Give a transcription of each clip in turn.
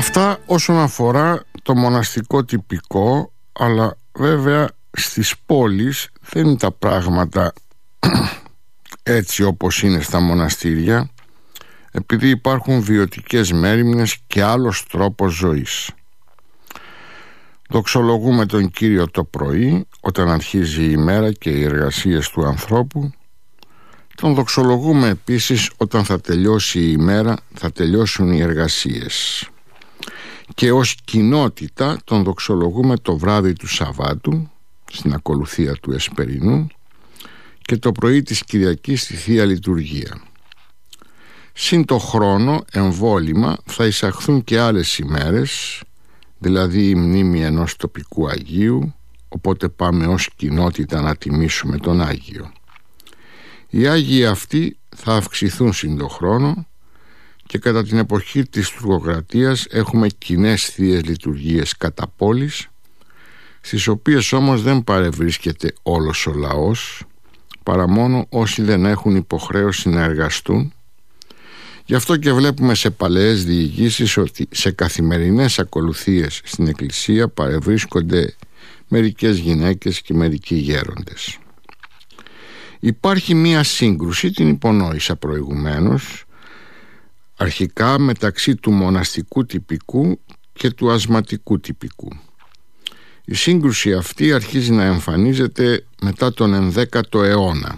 Αυτά όσον αφορά το μοναστικό τυπικό, αλλά βέβαια στις πόλεις δεν είναι τα πράγματα έτσι όπως είναι στα μοναστήρια, επειδή υπάρχουν βιωτικές μέριμνες και άλλος τρόπος ζωής. Δοξολογούμε τον Κύριο το πρωί, όταν αρχίζει η ημέρα και οι εργασίες του ανθρώπου. Τον δοξολογούμε επίσης όταν θα τελειώσει η ημέρα, θα τελειώσουν οι εργασίες. Και ως κοινότητα τον δοξολογούμε το βράδυ του Σαββάτου, στην ακολουθία του Εσπερινού, και το πρωί της Κυριακής στη Θεία Λειτουργία. Συν το χρόνο εμβόλυμα θα εισαχθούν και άλλες ημέρες, δηλαδή η μνήμη ενός τοπικού Αγίου, οπότε πάμε ως κοινότητα να τιμήσουμε τον Άγιο. Οι Άγιοι αυτοί θα αυξηθούν συν το χρόνο και κατά την εποχή της τουρκοκρατίας έχουμε κοινές θείες λειτουργίες κατά πόλης, στις οποίες όμως δεν παρευρίσκεται όλος ο λαός, παρά μόνο όσοι δεν έχουν υποχρέωση να εργαστούν. Γι' αυτό και βλέπουμε σε παλαιές διηγήσεις ότι σε καθημερινές ακολουθίες στην εκκλησία παρευρίσκονται μερικές γυναίκες και μερικοί γέροντες. Υπάρχει μία σύγκρουση, την υπονόησα προηγουμένως, αρχικά μεταξύ του μοναστικού τυπικού και του ασματικού τυπικού. Η σύγκρουση αυτή αρχίζει να εμφανίζεται μετά τον 11ο αιώνα.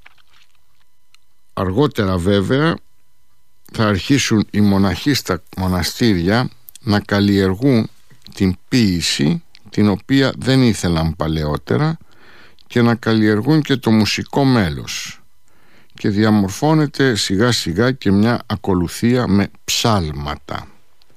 Αργότερα βέβαια θα αρχίσουν οι μοναχοί στα μοναστήρια να καλλιεργούν την ποίηση, την οποία δεν ήθελαν παλαιότερα, και να καλλιεργούν και το μουσικό μέλος, και διαμορφώνεται σιγά σιγά και μια ακολουθία με ψάλματα.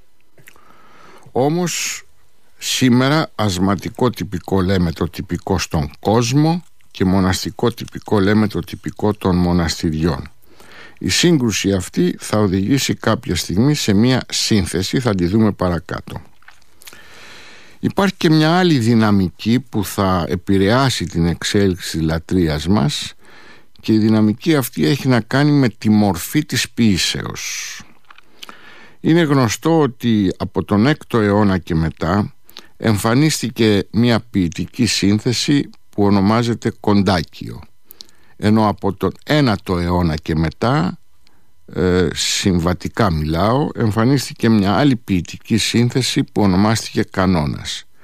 Όμως σήμερα ασματικό τυπικό λέμε το τυπικό στον κόσμο και μοναστικό τυπικό λέμε το τυπικό των μοναστηριών. Η σύγκρουση αυτή θα οδηγήσει κάποια στιγμή σε μια σύνθεση, θα τη δούμε παρακάτω. Υπάρχει και μια άλλη δυναμική που θα επηρεάσει την εξέλιξη της λατρείας μας, και η δυναμική αυτή έχει να κάνει με τη μορφή της ποίησεως. Είναι γνωστό ότι από τον 6ο αιώνα και μετά εμφανίστηκε μια ποιητική σύνθεση που ονομάζεται κοντάκιο, ενώ από τον 9ο αιώνα και μετά, συμβατικά μιλάω, εμφανίστηκε μια άλλη ποιητική σύνθεση που ονομάστηκε κανόνας.